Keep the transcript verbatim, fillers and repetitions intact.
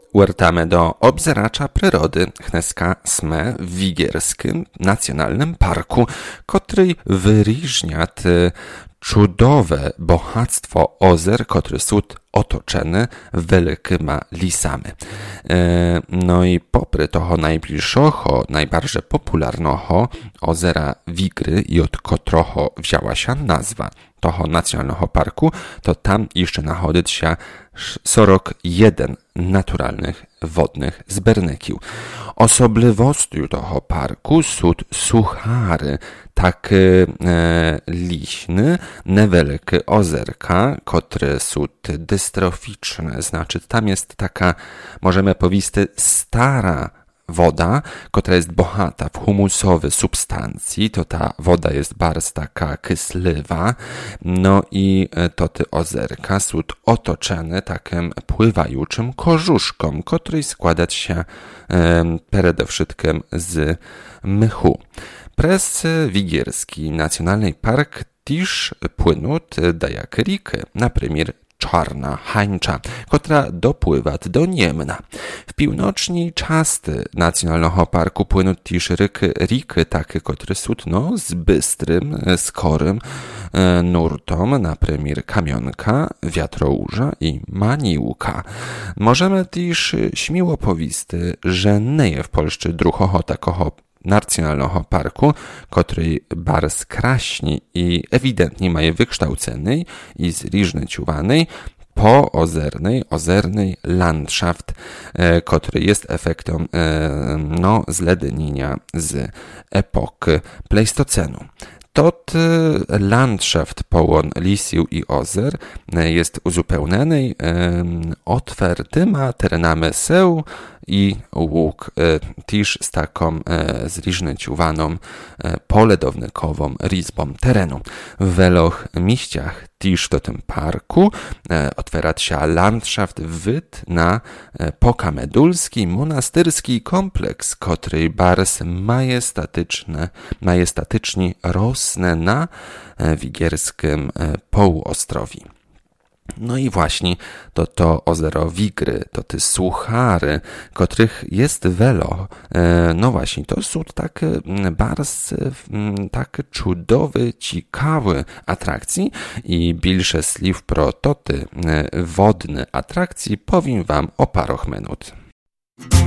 Uertamy do obzeracza przyrody Dneska sme w Wigierskim Nacjonalnym Parku, który wyróżnia cudowne bohactwo ozer, który sud otoczony wielkima lisami. No i popry toho najbliższego, najbardziej popularnego ozera Wigry i od którego wzięła się nazwa toho nacjonalnego parku, to tam jeszcze znajduje się czterdzieści jeden naturalnych wodnych zbernykiów. Osobliwością tego parku są suchary, tak e, liśny, niewielkie ozerka, które są dystroficzne, znaczy tam jest taka, możemy powiedzieć, stara woda, która jest bohata w humusowe substancji, to ta woda jest bardzo taka kysliwa, no i to te ozerka są otoczone takim pływającym korzuszką, który składa się e, przede wszystkim z mchu. Przez Wigierski Nacjonalny Park też płyną dajak riki, na przykład Czarna Hańcza, która dopływa do Niemna. W północnej części Nacjonalnego Parku płyną też riki, riki takie, które są no, z bystrym, skorym e, nurtom, na przykład Kamionka, Wiatrołuża i Maniłka. Możemy też śmiało powiedzieć, że nie jest w Polsce drugiego takiego Nacjonalnego Parku, który bardzo kraśni i ewidentnie ma wykształcony i zróżnicowany poozernej, ozernej landschaft, e, który jest efektem e, no, zlednienia z epoki Pleistocenu. Tot landschaft pełen lisiu i ozer jest uzupełniony e, otwartyma terenami seł i łuk, e, też z taką e, zróżnicowaną e, poledownikową rizbą terenu. W wielu miejscach też w tym parku e, otwiera się landschaft wyd na e, pokamedulski monastyrski kompleks, który bardzo majestatyczny, majestatycznie rosnie na e, wigierskim e, półostrowi. No i właśnie to to ozero Wigry, to te suchary, których jest wielo. No właśnie, to są takie bardzo takie cudowe, ciekawe atrakcje i więcej słów pro to te wodne atrakcje powiem wam o parach minut.